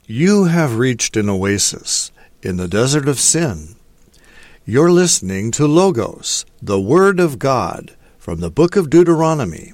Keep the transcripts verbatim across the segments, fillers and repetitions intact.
You have reached an oasis in the desert of sin. You're listening to Logos, the Word of God, from the book of Deuteronomy.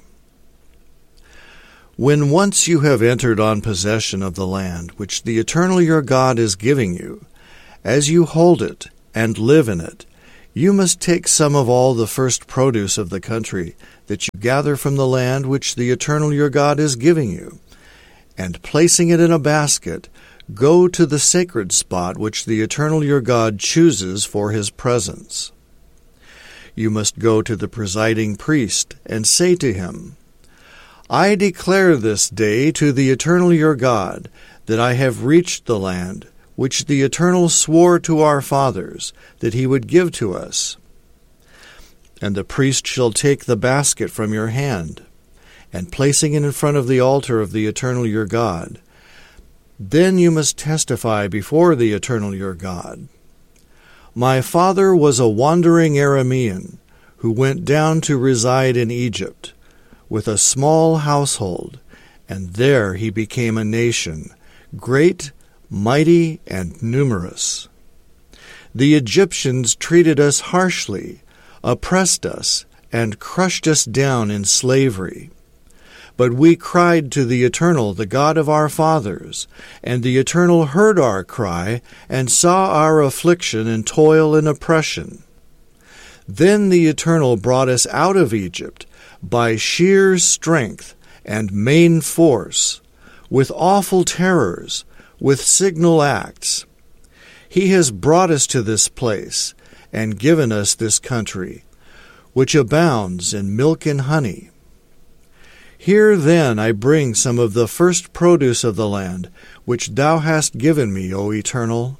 When once you have entered on possession of the land which the Eternal your God is giving you, as you hold it and live in it, you must take some of all the first produce of the country that you gather from the land which the Eternal your God is giving you, and placing it in a basket, go to the sacred spot which the Eternal your God chooses for his presence. You must go to the presiding priest and say to him, I declare this day to the Eternal your God that I have reached the land which the Eternal swore to our fathers that he would give to us. And the priest shall take the basket from your hand, and placing it in front of the altar of the Eternal your God, then you must testify before the Eternal your God. My father was a wandering Aramean who went down to reside in Egypt with a small household, and there he became a nation, great, mighty, and numerous. The Egyptians treated us harshly, oppressed us, and crushed us down in slavery. But we cried to the Eternal, the God of our fathers, and the Eternal heard our cry, and saw our affliction and toil and oppression. Then the Eternal brought us out of Egypt by sheer strength and main force, with awful terrors, with signal acts. He has brought us to this place, and given us this country, which abounds in milk and honey. Here then I bring some of the first produce of the land, which thou hast given me, O Eternal.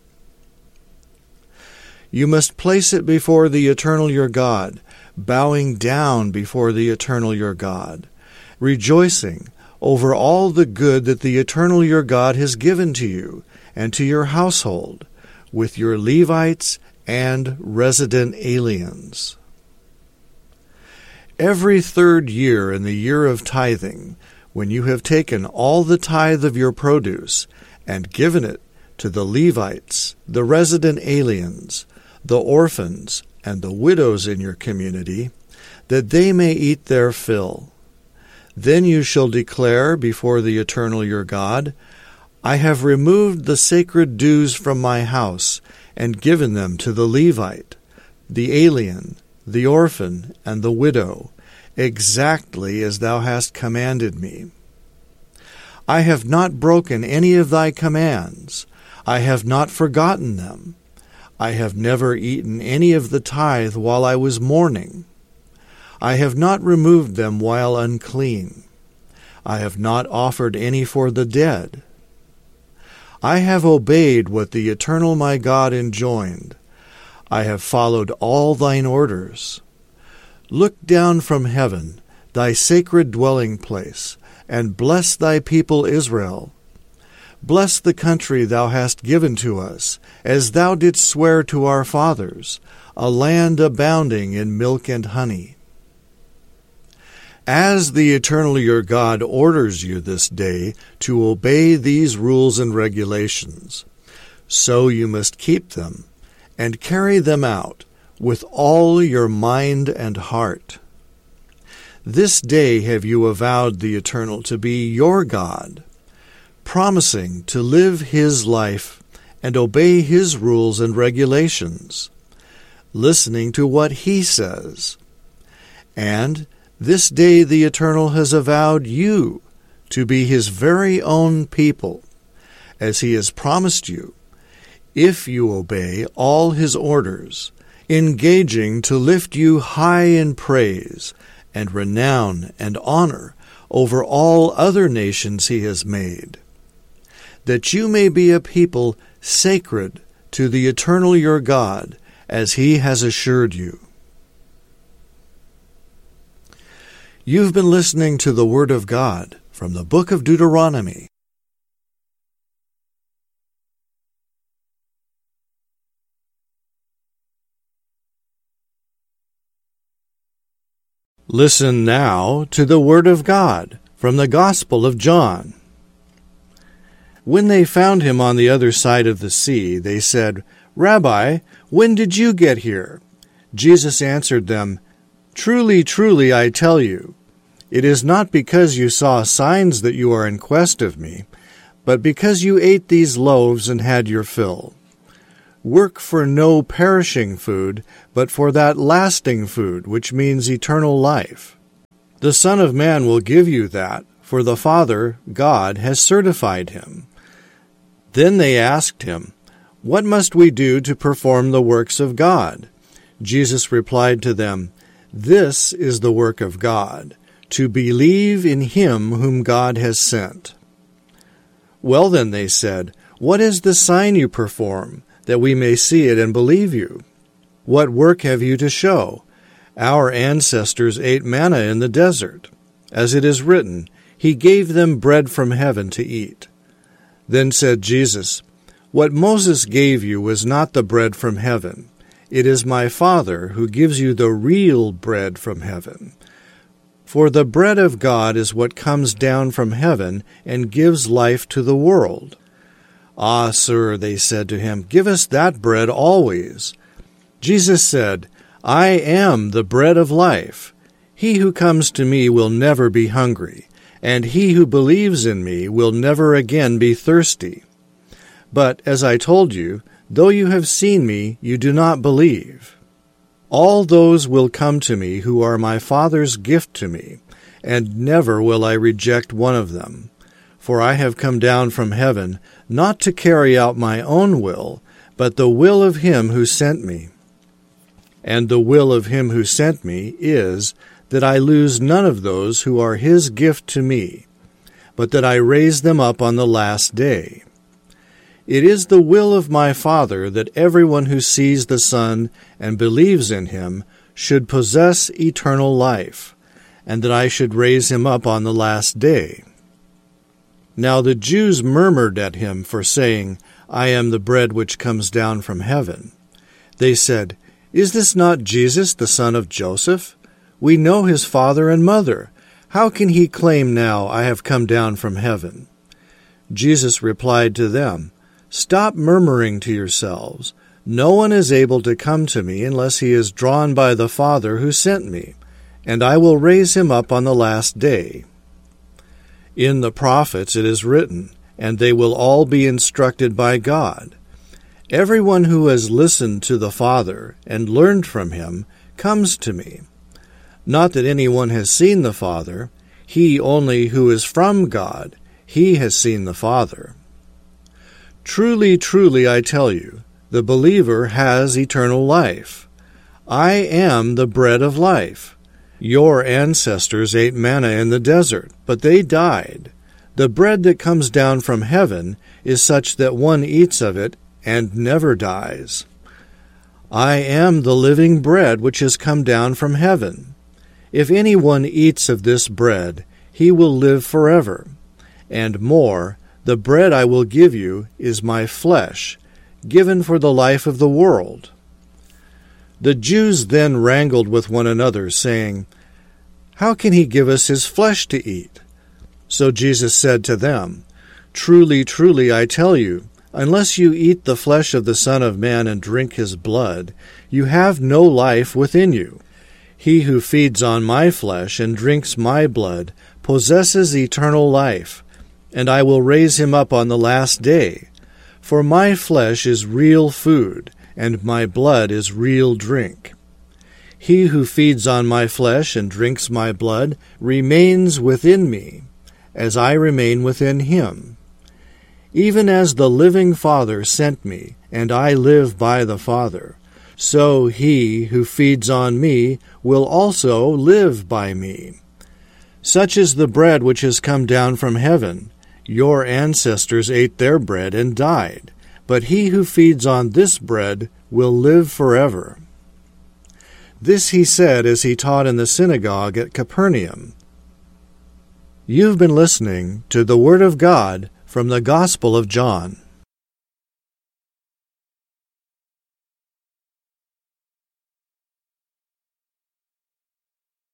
You must place it before the Eternal your God, bowing down before the Eternal your God, rejoicing over all the good that the Eternal your God has given to you and to your household, with your Levites and resident aliens. Every third year in the year of tithing, when you have taken all the tithe of your produce and given it to the Levites, the resident aliens, the orphans, and the widows in your community, that they may eat their fill, then you shall declare before the Eternal your God, I have removed the sacred dues from my house and given them to the Levite, the alien, the orphan, and the widow, exactly as thou hast commanded me. I have not broken any of thy commands. I have not forgotten them. I have never eaten any of the tithe while I was mourning. I have not removed them while unclean. I have not offered any for the dead. I have obeyed what the Eternal my God enjoined. I have followed all thine orders. Look down from heaven, thy sacred dwelling place, and bless thy people Israel. Bless the country thou hast given to us, as thou didst swear to our fathers, a land abounding in milk and honey. As the Eternal your God orders you this day to obey these rules and regulations, so you must keep them and carry them out with all your mind and heart. This day have you avowed the Eternal to be your God, promising to live his life and obey his rules and regulations, listening to what he says. And this day the Eternal has avowed you to be his very own people, as he has promised you, if you obey all his orders, engaging to lift you high in praise and renown and honor over all other nations he has made, that you may be a people sacred to the Eternal your God, as he has assured you. You've been listening to the Word of God from the book of Deuteronomy. Listen now to the Word of God from the Gospel of John. When they found him on the other side of the sea, they said, "Rabbi, when did you get here?" Jesus answered them, "Truly, truly, I tell you, it is not because you saw signs that you are in quest of me, but because you ate these loaves and had your fill. Work for no perishing food, but for that lasting food, which means eternal life. The Son of Man will give you that, for the Father, God, has certified him." Then they asked him, "What must we do to perform the works of God?" Jesus replied to them, "This is the work of God, to believe in him whom God has sent." "Well then," they said, "what is the sign you perform, that we may see it and believe you? What work have you to show? Our ancestors ate manna in the desert. As it is written, he gave them bread from heaven to eat." Then said Jesus, "What Moses gave you was not the bread from heaven. It is my Father who gives you the real bread from heaven. For the bread of God is what comes down from heaven and gives life to the world." "Ah, sir," they said to him, "give us that bread always." Jesus said, "I am the bread of life. He who comes to me will never be hungry, and he who believes in me will never again be thirsty. But, as I told you, though you have seen me, you do not believe. All those will come to me who are my Father's gift to me, and never will I reject one of them. For I have come down from heaven, not to carry out my own will, but the will of him who sent me. And the will of him who sent me is that I lose none of those who are his gift to me, but that I raise them up on the last day. It is the will of my Father that everyone who sees the Son and believes in him should possess eternal life, and that I should raise him up on the last day." Now the Jews murmured at him for saying, "I am the bread which comes down from heaven." They said, "Is this not Jesus, the son of Joseph? We know his father and mother. How can he claim now, 'I have come down from heaven'?" Jesus replied to them, "Stop murmuring to yourselves. No one is able to come to me unless he is drawn by the Father who sent me, and I will raise him up on the last day. In the prophets it is written, and they will all be instructed by God. Everyone who has listened to the Father and learned from him comes to me. Not that anyone has seen the Father, he only who is from God, he has seen the Father. Truly, truly, I tell you, the believer has eternal life. I am the bread of life. Your ancestors ate manna in the desert, but they died. The bread that comes down from heaven is such that one eats of it and never dies. I am the living bread which has come down from heaven. If anyone eats of this bread, he will live forever. And more, the bread I will give you is my flesh, given for the life of the world." The Jews then wrangled with one another, saying, "How can he give us his flesh to eat?" So Jesus said to them, "Truly, truly, I tell you, unless you eat the flesh of the Son of Man and drink his blood, you have no life within you. He who feeds on my flesh and drinks my blood possesses eternal life, and I will raise him up on the last day. For my flesh is real food, and my blood is real drink. He who feeds on my flesh and drinks my blood remains within me, as I remain within him. Even as the living Father sent me, and I live by the Father, so he who feeds on me will also live by me. Such is the bread which has come down from heaven. Your ancestors ate their bread and died, but he who feeds on this bread will live forever." This he said as he taught in the synagogue at Capernaum. You've been listening to the Word of God from the Gospel of John.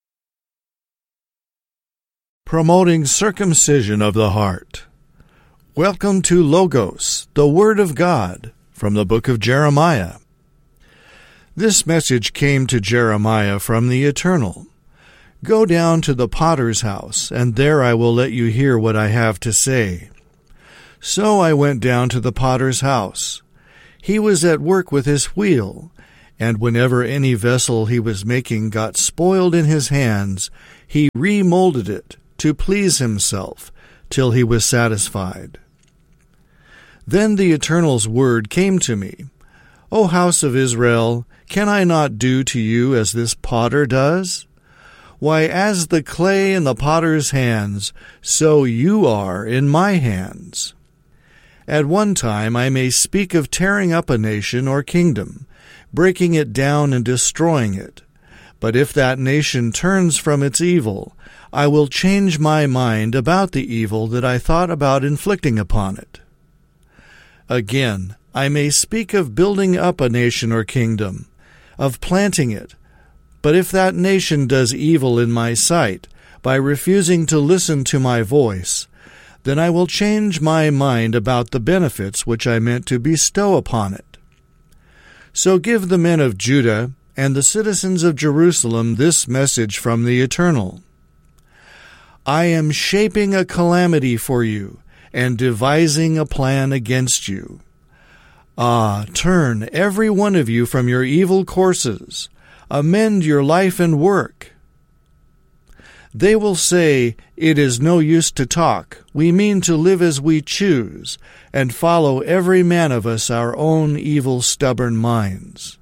Promoting circumcision of the heart. Welcome to Logos, the Word of God, from the book of Jeremiah. This message came to Jeremiah from the Eternal. Go down to the potter's house, and there I will let you hear what I have to say. So I went down to the potter's house. He was at work with his wheel, and whenever any vessel he was making got spoiled in his hands, he remolded it to please himself, till he was satisfied. Then the Eternal's word came to me, O house of Israel, can I not do to you as this potter does? Why, as the clay in the potter's hands, so you are in my hands. At one time I may speak of tearing up a nation or kingdom, breaking it down and destroying it. But if that nation turns from its evil, I will change my mind about the evil that I thought about inflicting upon it. Again, I may speak of building up a nation or kingdom, of planting it. But if that nation does evil in my sight, by refusing to listen to my voice, then I will change my mind about the benefits which I meant to bestow upon it. So give the men of Judah and the citizens of Jerusalem this message from the Eternal. I am shaping a calamity for you, and devising a plan against you. Ah, turn every one of you from your evil courses. Amend your life and work. They will say, It is no use to talk. We mean to live as we choose, and follow every man of us our own evil, stubborn minds.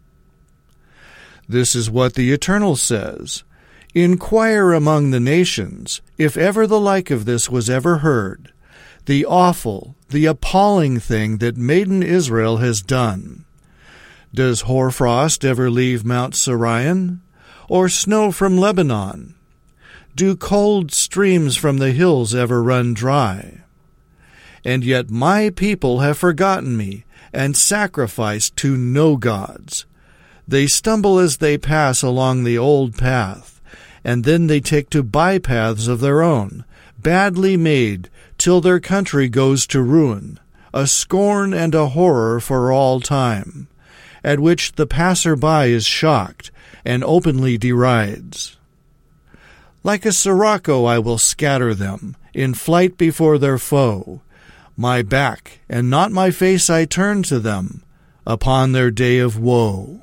This is what the Eternal says. Inquire among the nations, if ever the like of this was ever heard, the awful, the appalling thing that maiden Israel has done. Does hoarfrost ever leave Mount Sirion, or snow from Lebanon? Do cold streams from the hills ever run dry? And yet my people have forgotten me, and sacrificed to no gods. They stumble as they pass along the old path, and then they take to bypaths of their own, badly made, till their country goes to ruin, a scorn and a horror for all time, at which the passer-by is shocked and openly derides. Like a sirocco I will scatter them, in flight before their foe. My back and not my face I turn to them, upon their day of woe.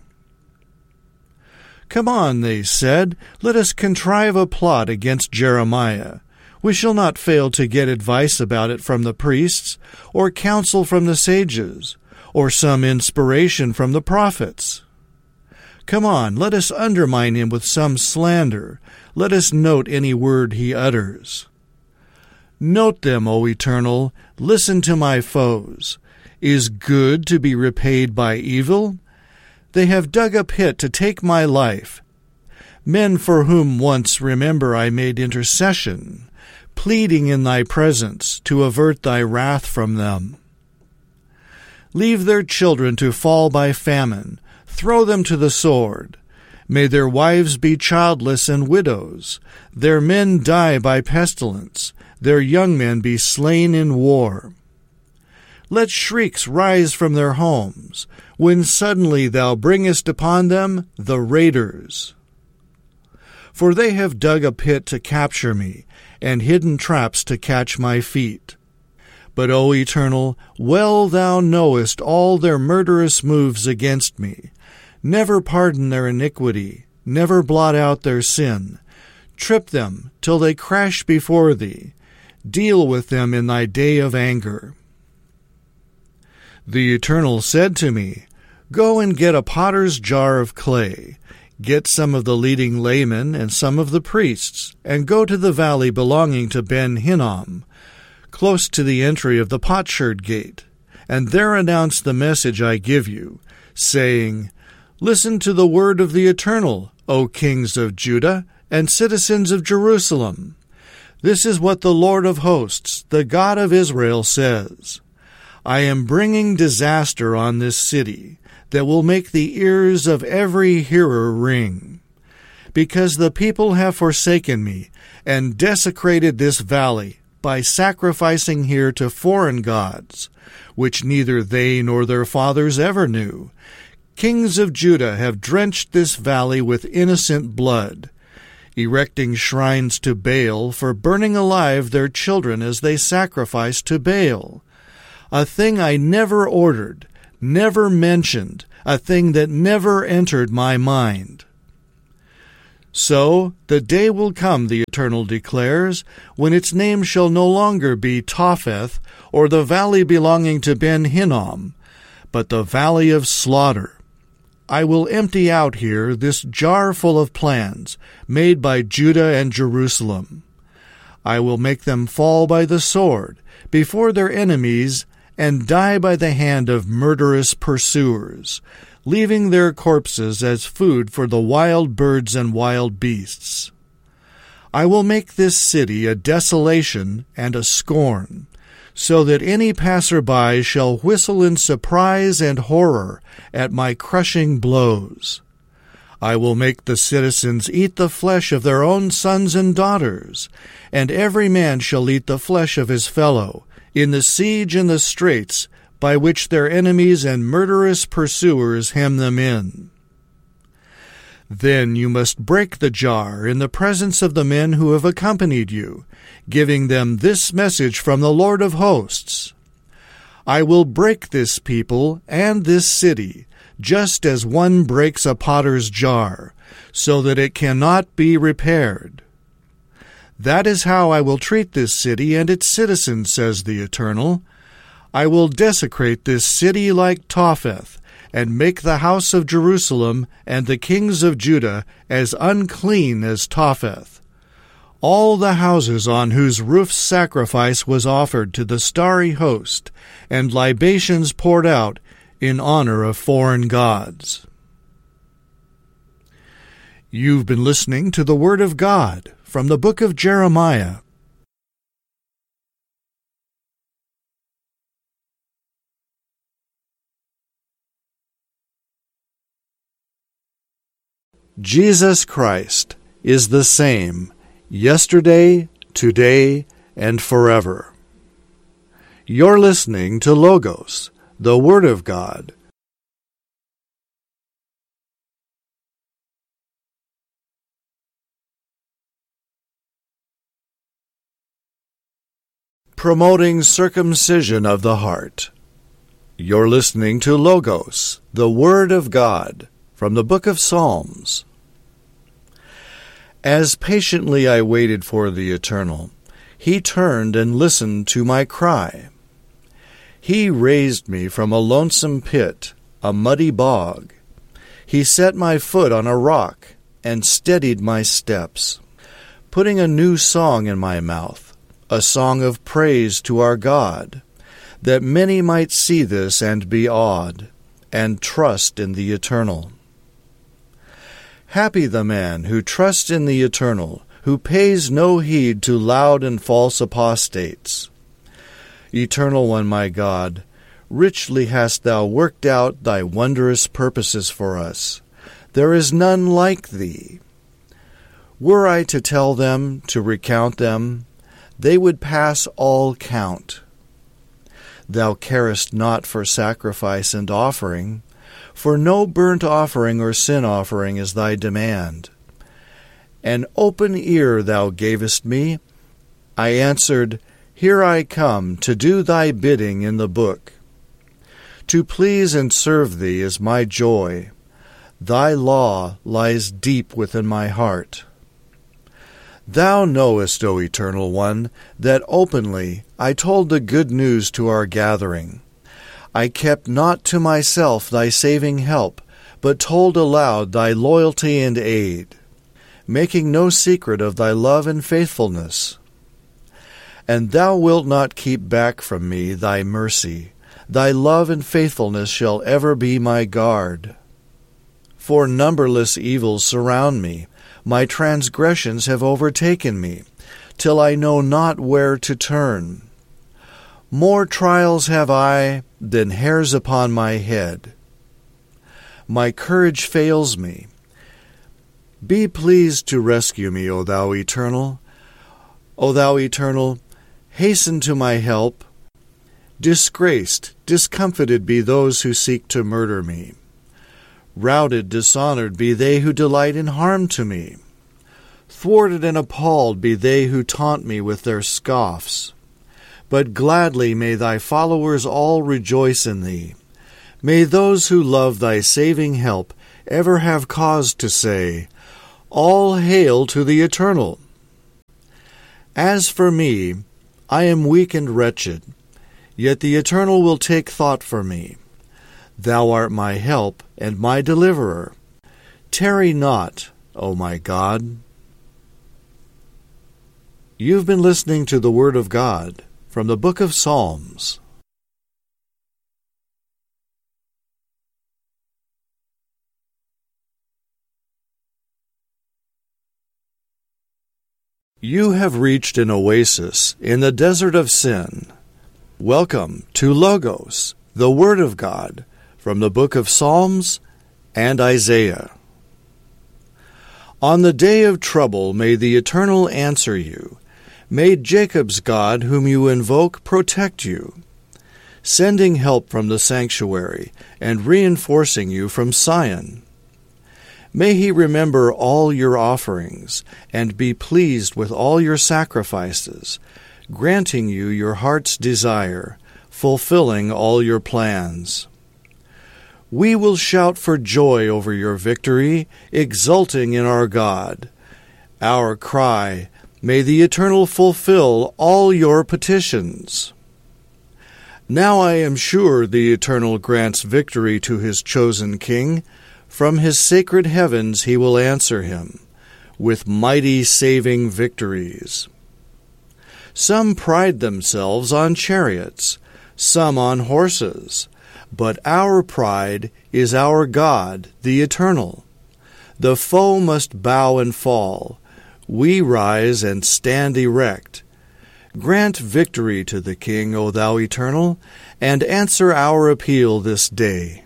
Come on, they said, let us contrive a plot against Jeremiah. We shall not fail to get advice about it from the priests, or counsel from the sages, or some inspiration from the prophets. Come on, let us undermine him with some slander. Let us note any word he utters. Note them, O Eternal, listen to my foes. Is good to be repaid by evil? They have dug a pit to take my life. Men for whom once, remember, I made intercession, pleading in thy presence to avert thy wrath from them. Leave their children to fall by famine, throw them to the sword. May their wives be childless and widows, their men die by pestilence, their young men be slain in war. Let shrieks rise from their homes, when suddenly thou bringest upon them the raiders. For they have dug a pit to capture me, and hidden traps to catch my feet. But, O Eternal, well thou knowest all their murderous moves against me. Never pardon their iniquity, never blot out their sin. Trip them till they crash before thee. Deal with them in thy day of anger. The Eternal said to me, Go and get a potter's jar of clay. Get some of the leading laymen and some of the priests, and go to the valley belonging to Ben-Hinnom, close to the entry of the potsherd gate, and there announce the message I give you, saying, Listen to the word of the Eternal, O kings of Judah and citizens of Jerusalem. This is what the Lord of hosts, the God of Israel, says. I am bringing disaster on this city that will make the ears of every hearer ring. Because the people have forsaken me and desecrated this valley, by sacrificing here to foreign gods, which neither they nor their fathers ever knew. Kings of Judah have drenched this valley with innocent blood, erecting shrines to Baal for burning alive their children as they sacrifice to Baal. A thing I never ordered, never mentioned, a thing that never entered my mind. So the day will come, the Eternal declares, when its name shall no longer be Topheth, or the valley belonging to Ben-Hinnom, but the valley of slaughter. I will empty out here this jar full of plans made by Judah and Jerusalem. I will make them fall by the sword before their enemies and die by the hand of murderous pursuers, leaving their corpses as food for the wild birds and wild beasts. I will make this city a desolation and a scorn, so that any passer-by shall whistle in surprise and horror at my crushing blows. I will make the citizens eat the flesh of their own sons and daughters, and every man shall eat the flesh of his fellow, in the siege and the straits by which their enemies and murderous pursuers hem them in. Then you must break the jar in the presence of the men who have accompanied you, giving them this message from the Lord of hosts. I will break this people and this city, just as one breaks a potter's jar, so that it cannot be repaired. That is how I will treat this city and its citizens, says the Eternal. I will desecrate this city like Topheth, and make the house of Jerusalem and the kings of Judah as unclean as Topheth. All the houses on whose roofs sacrifice was offered to the starry host, and libations poured out in honor of foreign gods. You've been listening to the Word of God from the book of Jeremiah. Jesus Christ is the same yesterday, today, and forever. You're listening to Logos, the Word of God. Promoting circumcision of the heart. You're listening to Logos, the Word of God, from the book of Psalms. As patiently I waited for the Eternal, he turned and listened to my cry. He raised me from a lonesome pit, a muddy bog. He set my foot on a rock and steadied my steps, putting a new song in my mouth, a song of praise to our God, that many might see this and be awed, and trust in the Eternal. Happy the man who trusts in the Eternal, who pays no heed to loud and false apostates. Eternal One, my God, richly hast thou worked out thy wondrous purposes for us. There is none like thee. Were I to tell them, to recount them, they would pass all count. Thou carest not for sacrifice and offering, for no burnt offering or sin offering is thy demand. An open ear thou gavest me. I answered, Here I come to do thy bidding in the book. To please and serve thee is my joy. Thy law lies deep within my heart. Thou knowest, O Eternal One, that openly I told the good news to our gathering. I kept not to myself thy saving help, but told aloud thy loyalty and aid, making no secret of thy love and faithfulness. And thou wilt not keep back from me thy mercy. Thy love and faithfulness shall ever be my guard. For numberless evils surround me. My transgressions have overtaken me, till I know not where to turn. More trials have I than hairs upon my head. My courage fails me. Be pleased to rescue me, O thou Eternal. O thou Eternal, Hasten to my help. Disgraced, discomfited be those who seek to murder me. Routed, dishonored be they who delight in harm to me. Thwarted and appalled be they who taunt me with their scoffs. But gladly may thy followers all rejoice in thee. May those who love thy saving help ever have cause to say, All hail to the Eternal! As for me, I am weak and wretched, yet the Eternal will take thought for me. Thou art my help and my deliverer. Tarry not, O my God. You've been listening to the Word of God from the Book of Psalms. You have reached an oasis in the desert of sin. Welcome to Logos, the Word of God, from the Book of Psalms and Isaiah. On the day of trouble may the Eternal answer you. May Jacob's God, whom you invoke, protect you, sending help from the sanctuary and reinforcing you from Sion. May he remember all your offerings and be pleased with all your sacrifices, granting you your heart's desire, fulfilling all your plans. We will shout for joy over your victory, exulting in our God. Our cry, May the Eternal fulfill all your petitions. Now I am sure the Eternal grants victory to his chosen king. From his sacred heavens he will answer him with mighty saving victories. Some pride themselves on chariots, some on horses, but our pride is our God, the Eternal. The foe must bow and fall. We rise and stand erect. Grant victory to the King, O thou Eternal, and answer our appeal this day.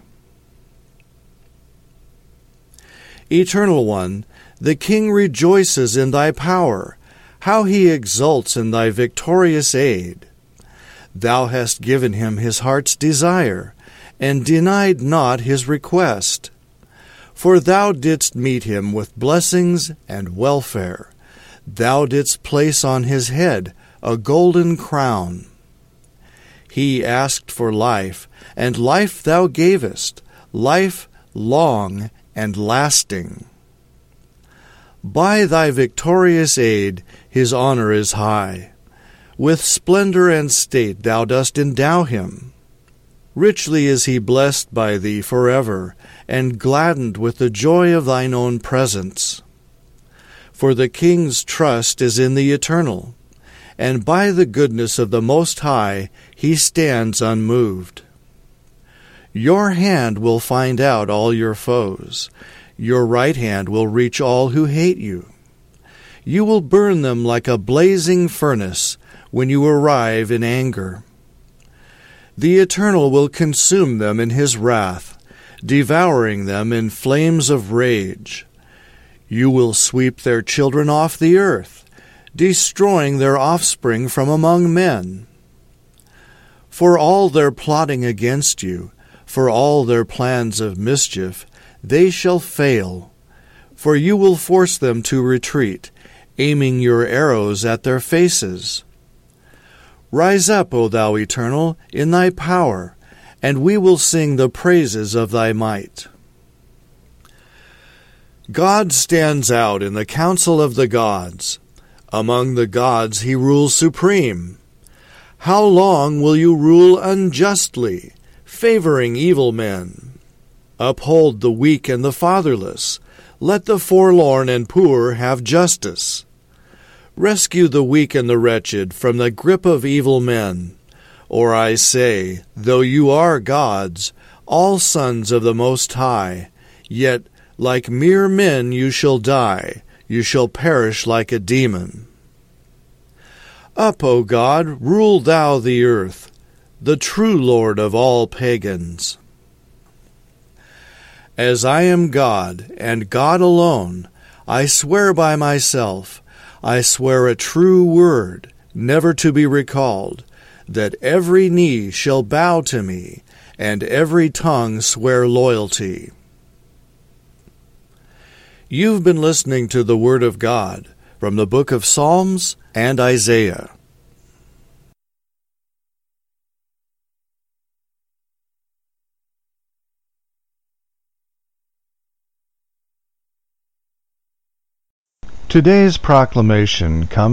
Eternal One, the King rejoices in thy power. How he exults in thy victorious aid. Thou hast given him his heart's desire, and denied not his request. For thou didst meet him with blessings and welfare. Thou didst place on his head a golden crown. He asked for life, and life thou gavest, life long and lasting. By thy victorious aid his honor is high. With splendor and state thou dost endow him. Richly is he blessed by thee forever, and gladdened with the joy of thine own presence. For the King's trust is in the Eternal, and by the goodness of the Most High he stands unmoved. Your hand will find out all your foes. Your right hand will reach all who hate you. You will burn them like a blazing furnace when you arrive in anger. The Eternal will consume them in his wrath, devouring them in flames of rage. You will sweep their children off the earth, destroying their offspring from among men. For all their plotting against you, for all their plans of mischief, they shall fail. For you will force them to retreat, aiming your arrows at their faces. Rise up, O thou Eternal, in thy power, and we will sing the praises of thy might. God stands out in the council of the gods. Among the gods he rules supreme. How long will you rule unjustly, favoring evil men? Uphold the weak and the fatherless. Let the forlorn and poor have justice. Rescue the weak and the wretched from the grip of evil men. Or I say, though you are gods, all sons of the Most High, yet like mere men you shall die, you shall perish like a demon. Up, O God, rule thou the earth, the true Lord of all pagans. As I am God, and God alone, I swear by myself, I swear a true word, never to be recalled, that every knee shall bow to me, and every tongue swear loyalty. You've been listening to the Word of God from the book of Psalms and Isaiah. Today's proclamation comes